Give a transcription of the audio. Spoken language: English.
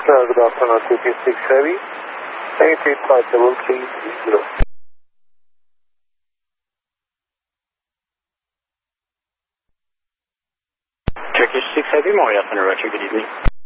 Good afternoon, Turkish 6 Heavy, 8853330. Turkish 6 Heavy, Moriarty Roger, good evening.